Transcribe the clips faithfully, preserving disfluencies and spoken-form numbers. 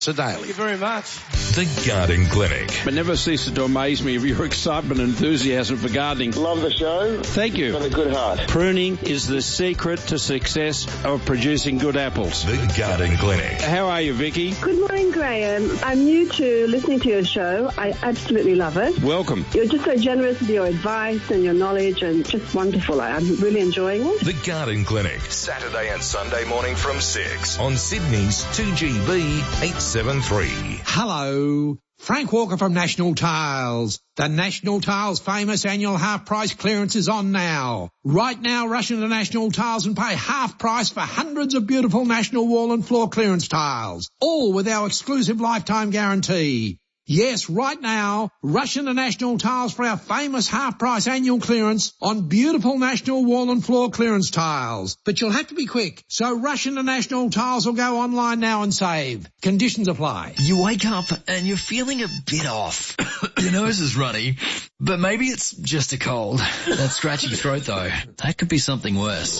a day. Thank you very much. The Garden Clinic. It never ceases to amaze me of your excitement and enthusiasm for gardening. Love the show. Thank you. Got a good heart. Pruning is the secret to success of producing good apples. The Garden Clinic. How are you, Vicky? Good morning, Graham. I'm new to listening to your show. I absolutely love it. Welcome. You're just so generous with your advice and your knowledge and just wonderful. I'm really enjoying it. The Garden Clinic. Saturday and Sunday morning from six on Sydney's two G B eight seven three. Hello. Frank Walker from National Tiles. The National Tiles famous annual half price clearance is on now. Right now, rush into National Tiles and pay half price for hundreds of beautiful National wall and floor clearance tiles, all with our exclusive lifetime guarantee. Yes, right now, rush into National Tiles for our famous half-price annual clearance on beautiful National wall and floor clearance tiles. But you'll have to be quick, so rush into National Tiles or go online now and save. Conditions apply. You wake up and you're feeling a bit off. Your nose is runny, but maybe it's just a cold. That scratchy throat, though, that could be something worse.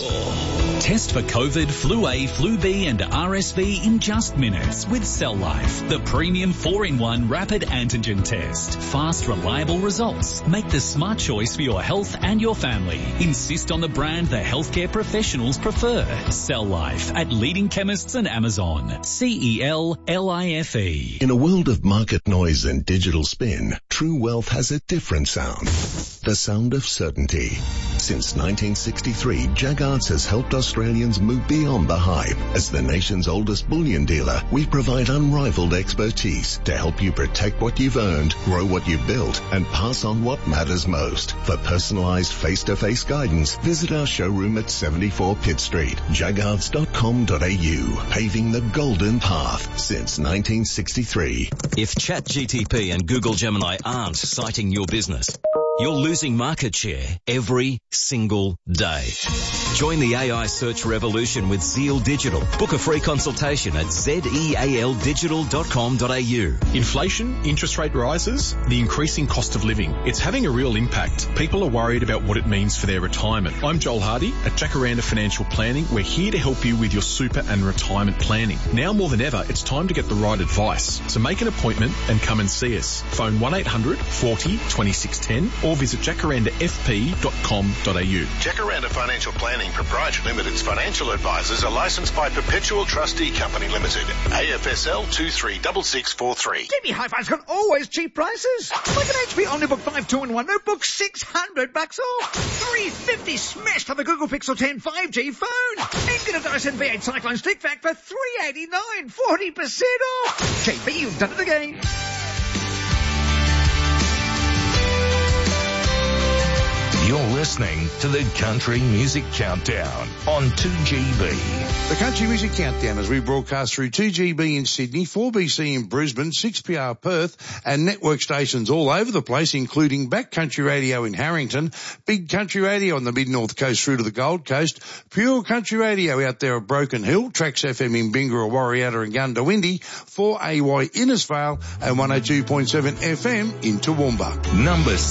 Test for COVID, Flu A, Flu B and R S V in just minutes with Cell Life, the premium four in one rapid antigen test. Fast, reliable results. Make the smart choice for your health and your family. Insist on the brand the healthcare professionals prefer. Cell Life at leading chemists and Amazon. C E L L I F E. In a world of market noise and digital spin, True Wealth has a different sound. The sound of certainty. Since nineteen sixty-three, Jaggards has helped Australians move beyond the hype. As the nation's oldest bullion dealer, we provide unrivaled expertise to help you protect what you've earned, grow what you've built, and pass on what matters most. For personalised face-to-face guidance, visit our showroom at seventy-four Pitt Street, jaggards dot com dot a u. Paving the golden path since nineteen sixty-three. If ChatGTP and Google Gemini aren't citing your business, you're losing market share every single day. Join the A I search revolution with Zeal Digital. Book a free consultation at zeal digital dot com dot a u. Inflation, interest rate rises, the increasing cost of living. It's having a real impact. People are worried about what it means for their retirement. I'm Joel Hardy at Jacaranda Financial Planning. We're here to help you with your super and retirement planning. Now more than ever, it's time to get the right advice. So make an appointment and come and see us. Phone one eight hundred forty twenty-six ten or visit jacaranda f p dot com dot a u. Jacaranda Financial Planning Proprietary Limited's financial advisors are licensed by Perpetual Trustee Company Limited, A F S L two three six six four three. T V Hi-Fi's got always cheap prices. Like an H P Omnibook five two in one notebook, six hundred bucks off. three fifty smashed on the Google Pixel ten five G phone. And get a Dyson V eight Cyclone Stick Vac for three eighty-nine, forty percent off. J P, you've done it again. You're listening to the Country Music Countdown on two G B. The Country Music Countdown as we broadcast through two G B in Sydney, four B C in Brisbane, six P R Perth and network stations all over the place, including Backcountry Radio in Harrington, Big Country Radio on the Mid-North Coast through to the Gold Coast, Pure Country Radio out there at Broken Hill, Trax F M in Bingara, Warriata and Gundawindi, four A Y Innisfail and one oh two point seven F M in Toowoomba. Number